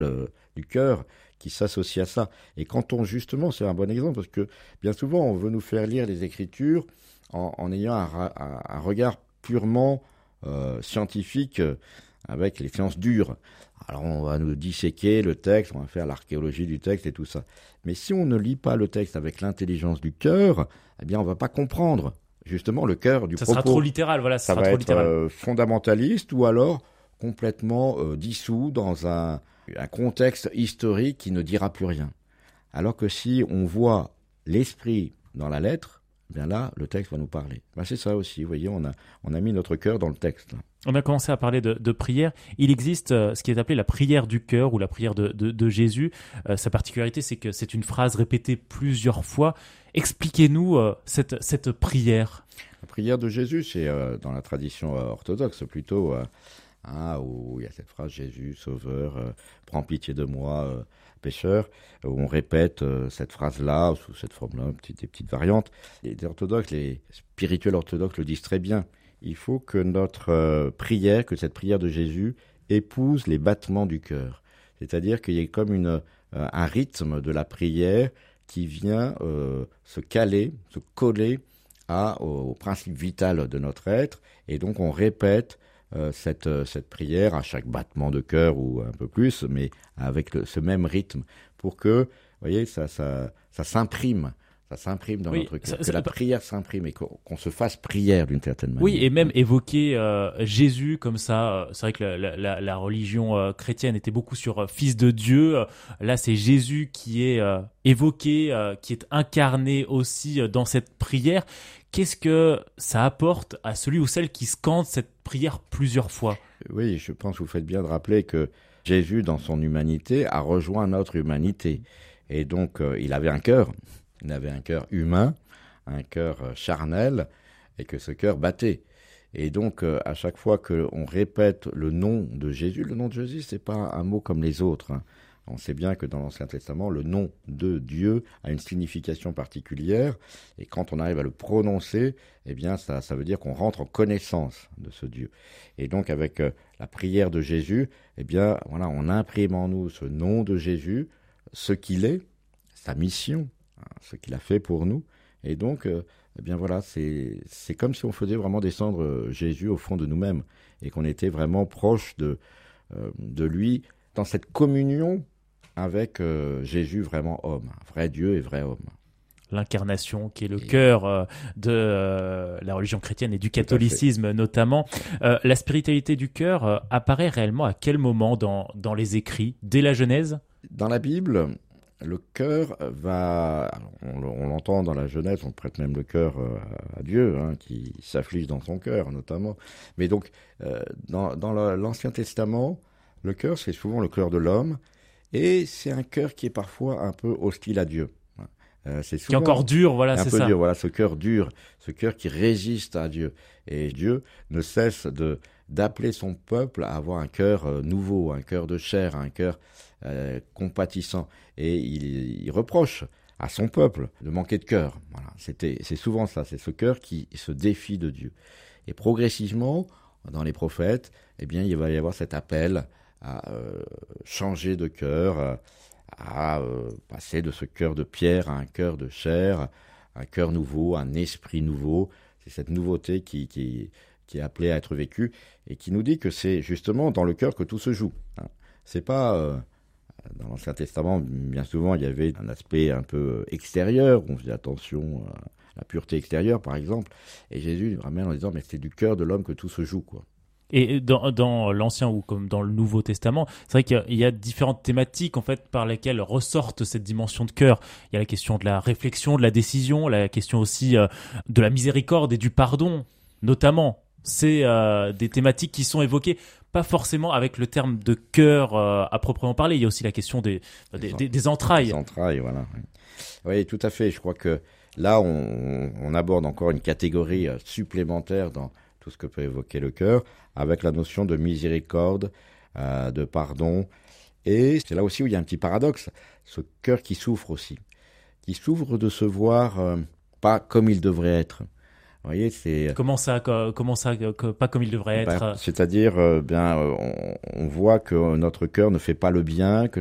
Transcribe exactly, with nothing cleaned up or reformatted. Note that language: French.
euh, du cœur qui s'associe à ça. Et quand on, justement, c'est un bon exemple, parce que bien souvent, on veut nous faire lire les Écritures en, en ayant un, un, un regard purement euh, scientifique, euh, avec les sciences dures. Alors on va nous disséquer le texte, on va faire l'archéologie du texte et tout ça. Mais si on ne lit pas le texte avec l'intelligence du cœur, eh bien on ne va pas comprendre justement le cœur du ça propos. Ça sera trop littéral, voilà. Ça, ça sera va trop être littéral. Euh, fondamentaliste ou alors complètement euh, dissous dans un, un contexte historique qui ne dira plus rien. Alors que si on voit l'esprit dans la lettre, eh bien là, le texte va nous parler. Ben, c'est ça aussi, vous voyez, on a, on a mis notre cœur dans le texte. Là. On a commencé à parler de, de prière. Il existe euh, ce qui est appelé la prière du cœur ou la prière de, de, de Jésus. Euh, sa particularité, c'est que c'est une phrase répétée plusieurs fois. Expliquez-nous euh, cette, cette prière. La prière de Jésus, c'est euh, dans la tradition euh, orthodoxe plutôt, euh, hein, où il y a cette phrase « Jésus, Sauveur, euh, prends pitié de moi, euh, pécheur », où on répète euh, cette phrase-là, sous cette forme-là, petite, des petites variantes. Les orthodoxes, les spirituels orthodoxes le disent très bien. Il faut que notre euh, prière, que cette prière de Jésus épouse les battements du cœur. C'est-à-dire qu'il y ait comme une, euh, un rythme de la prière qui vient euh, se caler, se coller à, au, au principe vital de notre être. Et donc on répète euh, cette, euh, cette prière à chaque battement de cœur ou un peu plus, mais avec le, ce même rythme pour que, vous voyez, ça, ça, ça s'imprime. Ça s'imprime dans oui, notre cœur, ça, que ça, la prière s'imprime et qu'on, qu'on se fasse prière d'une certaine manière. Oui, et même évoquer euh, Jésus comme ça, euh, c'est vrai que la, la, la religion euh, chrétienne était beaucoup sur euh, Fils de Dieu. Euh, là, c'est Jésus qui est euh, évoqué, euh, qui est incarné aussi euh, dans cette prière. Qu'est-ce que ça apporte à celui ou celle qui scande cette prière plusieurs fois ? Oui, je pense que vous faites bien de rappeler que Jésus, dans son humanité, a rejoint notre humanité. Et donc, euh, il avait un cœur. Il avait un cœur humain, un cœur charnel, et que ce cœur battait. Et donc, euh, à chaque fois qu'on répète le nom de Jésus, le nom de Jésus, c'est pas un mot comme les autres. Hein. On sait bien que dans l'Ancien Testament, le nom de Dieu a une signification particulière, et quand on arrive à le prononcer, eh bien, ça, ça veut dire qu'on rentre en connaissance de ce Dieu. Et donc, avec euh, la prière de Jésus, eh bien, voilà, on imprime en nous ce nom de Jésus, ce qu'il est, sa mission, ce qu'il a fait pour nous. Et donc, euh, eh bien voilà, c'est, c'est comme si on faisait vraiment descendre euh, Jésus au fond de nous-mêmes et qu'on était vraiment proche de, euh, de lui dans cette communion avec euh, Jésus vraiment homme, vrai Dieu et vrai homme. L'incarnation qui est le et... cœur euh, de euh, la religion chrétienne et du catholicisme notamment. Euh, la spiritualité du cœur euh, apparaît réellement à quel moment dans, dans les écrits ? Dès la Genèse ? Dans la Bible, le cœur va, on, on l'entend dans la Genèse, on prête même le cœur à Dieu, hein, qui s'afflige dans son cœur notamment. Mais donc, euh, dans, dans le, l'Ancien Testament, le cœur, c'est souvent le cœur de l'homme, et c'est un cœur qui est parfois un peu hostile à Dieu. Euh, c'est souvent qui est encore dur, voilà, un c'est peu ça. dur, voilà, ce cœur dur, ce cœur qui résiste à Dieu. Et Dieu ne cesse de d'appeler son peuple à avoir un cœur euh, nouveau, un cœur de chair, un cœur euh, compatissant. Et il, il reproche à son peuple de manquer de cœur. Voilà, c'était, c'est souvent ça, c'est ce cœur qui se défie de Dieu. Et progressivement, dans les prophètes, eh bien, il va y avoir cet appel à euh, changer de cœur, à, à euh, passer de ce cœur de pierre à un cœur de chair, un cœur nouveau, un esprit nouveau. C'est cette nouveauté qui, qui, qui est appelée à être vécue et qui nous dit que c'est justement dans le cœur que tout se joue. Hein. C'est pas euh, dans l'Ancien Testament, bien souvent, il y avait un aspect un peu extérieur, on faisait attention à la pureté extérieure, par exemple. Et Jésus nous ramène en disant, mais c'est du cœur de l'homme que tout se joue, quoi. Et dans, dans l'Ancien ou comme dans le Nouveau Testament, c'est vrai qu'il y a différentes thématiques en fait par lesquelles ressortent cette dimension de cœur. Il y a la question de la réflexion, de la décision, la question aussi euh, de la miséricorde et du pardon, notamment. C'est euh, des thématiques qui sont évoquées, pas forcément avec le terme de cœur euh, à proprement parler. Il y a aussi la question des, des, des, des entrailles. Des entrailles, voilà. Oui. Oui, tout à fait. Je crois que là, on, on aborde encore une catégorie supplémentaire dans tout ce que peut évoquer le cœur, avec la notion de miséricorde, euh, de pardon. Et c'est là aussi où il y a un petit paradoxe, ce cœur qui souffre aussi, qui souffre de se voir euh, pas comme il devrait être, Vous voyez, c'est Comment ça, co- comment ça, que- pas comme il devrait ben, être. c'est-à-dire, euh, bien, euh, on, on voit que notre cœur ne fait pas le bien, que